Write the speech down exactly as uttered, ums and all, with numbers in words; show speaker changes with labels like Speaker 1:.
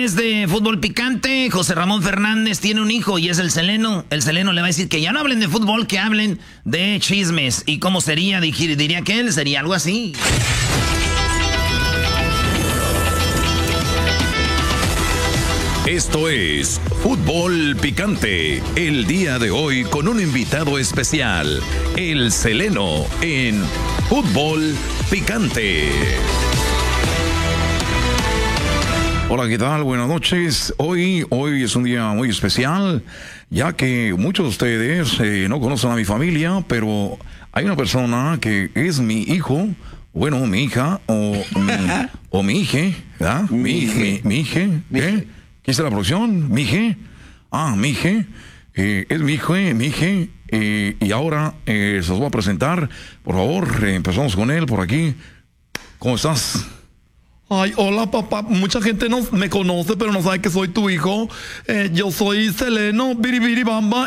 Speaker 1: Después de Fútbol Picante, José Ramón Fernández tiene un hijo y es el Seleno. El Seleno le va a decir que ya no hablen de fútbol, que hablen de chismes. ¿Y cómo sería? Diría que él sería algo así.
Speaker 2: Esto es Fútbol Picante, el día de hoy con un invitado especial, el Seleno en Fútbol Picante. Hola, ¿qué tal? Buenas noches. Hoy, hoy es un día muy especial, ya que muchos de ustedes eh, no conocen a mi familia, pero hay una persona que es mi hijo, bueno, mi hija, o mi, o mi hija, ¿verdad? Mi hija, mi, mi hija, ¿qué? ¿Qué es la producción? ¿Mi hija? Ah, mi hija, eh, es mi hijo, mi hija, eh, y ahora eh, se los voy a presentar. Por favor, eh, empezamos con él por aquí. ¿Cómo estás?
Speaker 3: Ay, hola papá, mucha gente no me conoce, pero no sabe que soy tu hijo. Eh, yo soy Seleno Biribiribamba